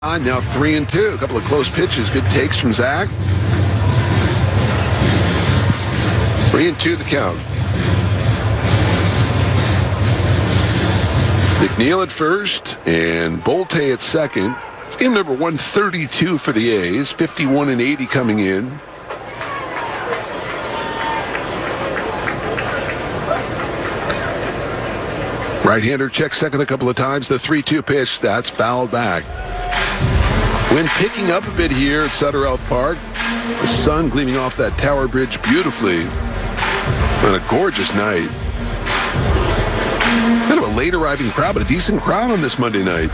Now 3-2. A couple of close pitches. Good takes from Zach. 3-2 the count. McNeil at first and Bolte at second. It's game number 132 for the A's. 51-80 coming in. Right-hander checks second a couple of times. The 3-2 pitch, that's fouled back. Wind picking up a bit here at Sutter Health Park. The sun gleaming off that tower bridge beautifully. On a gorgeous night. Kind of a late arriving crowd, but a decent crowd on this Monday night.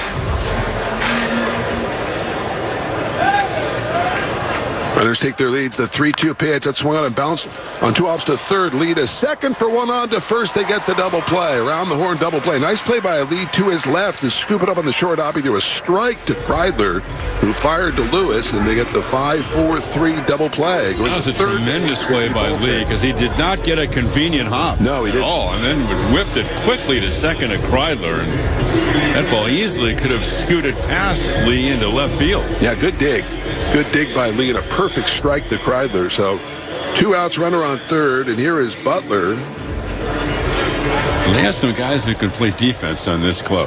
Runners take their leads. The 3-2 pitch. That swung on and bounced on two outs to third. Lead a second for one on to first. They get the double play. Around the horn double play. Nice play by a lead to his left to scoop it up on the short hop. He threw a strike to Kreidler, who fired to Lewis, and they get the 5-4-3 double play. That was a tremendous play by Lee because he did not get a convenient hop. No, he didn't. And then whipped it quickly to second to Kreidler. And that ball easily could have scooted past Lee into left field. Yeah, good dig. Good dig by Lee and a perfect strike to Kreidler. So 2 outs, runner on third, and here is Butler. They have some guys who can play defense on this club.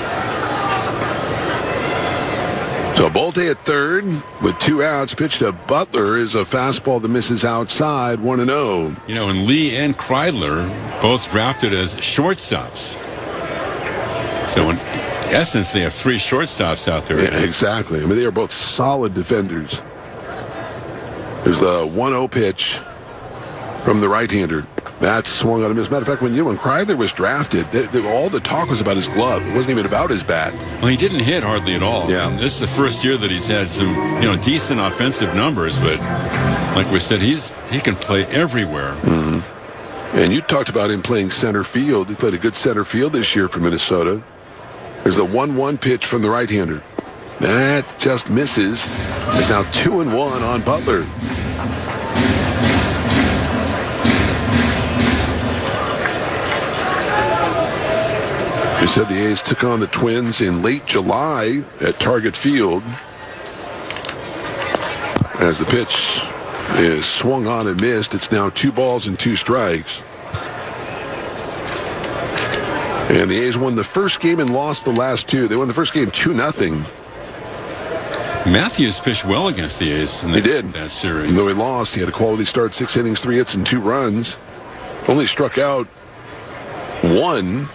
So Bolte at third with 2 outs. Pitch to Butler is a fastball that misses outside, 1-0. You know, and Lee and Kreidler both drafted as shortstops. So in essence, they have 3 shortstops out there. Yeah, exactly. I mean, they are both solid defenders. There's the 1-0 pitch from the right-hander. That's swung on him. As a matter of fact, when Kreidler was drafted, all the talk was about his glove. It wasn't even about his bat. Well, he didn't hit hardly at all. Yeah. And this is the first year that he's had some, decent offensive numbers. But like we said, he can play everywhere. Mm-hmm. And you talked about him playing center field. He played a good center field this year for Minnesota. There's the 1-1 pitch from the right-hander. That just misses. There's now 2-1 on Butler. You said the A's took on the Twins in late July at Target Field. As the pitch is swung on and missed, it's now 2 balls and 2 strikes. And the A's won the first game and lost the last 2. They won the first game 2-0. Matthews pitched well against the A's in that series. Even though he lost, he had a quality start, 6 innings, 3 hits, and 2 runs. Only struck out 1.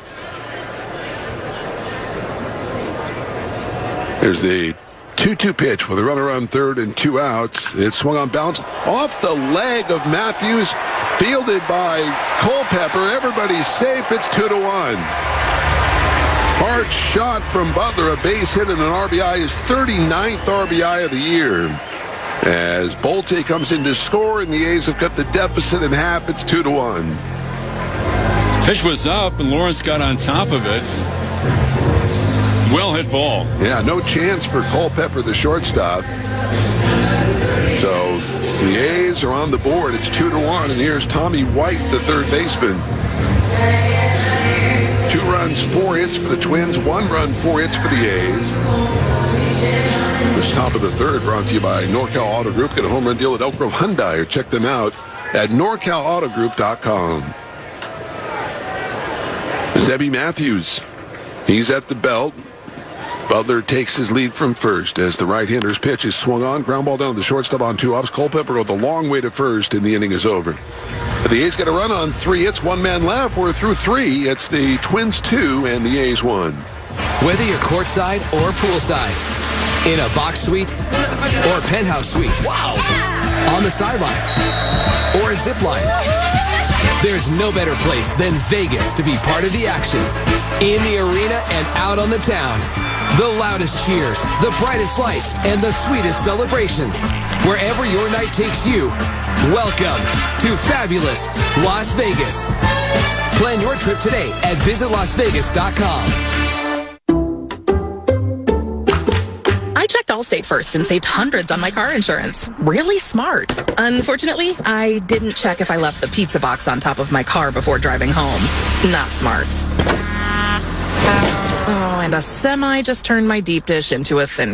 There's the 2-2 pitch with a runner on third and 2 outs. It swung on, bounce off the leg of Matthews, fielded by Culpepper. Everybody's safe. It's 2-1. Hard shot from Butler, a base hit and an RBI, his 39th RBI of the year. As Bolte comes in to score, and the A's have cut the deficit in half. It's 2-1. Pitch was up, and Lawrence got on top of it. Well hit ball. Yeah, no chance for Culpepper, the shortstop. So the A's are on the board. It's 2-1, and here's Tommy White, the third baseman. 2 runs, 4 hits for the Twins. 1 run, 4 hits for the A's. This top of the third brought to you by NorCal Auto Group. Get a home run deal at Elk Grove Hyundai, or check them out at NorCalAutoGroup.com. Zebby Matthews, he's at the belt. Butler takes his lead from first as the right-hander's pitch is swung on. Ground ball down to the shortstop on 2 ups. Culpepper goes the long way to first, and the inning is over. The A's got a run on 3 hits, 1 man left. We're through 3. It's the Twins 2 and the A's 1. Whether you're courtside or poolside, in a box suite or a penthouse suite, wow, on the sideline or a zip line, there's no better place than Vegas to be part of the action. In the arena and out on the town. The loudest cheers, the brightest lights, and the sweetest celebrations. Wherever your night takes you, welcome to fabulous Las Vegas. Plan your trip today at visitlasvegas.com. I checked Allstate first and saved hundreds on my car insurance. Really smart. Unfortunately, I didn't check if I left the pizza box on top of my car before driving home. Not smart. Oh, and a semi just turned my deep dish into a thin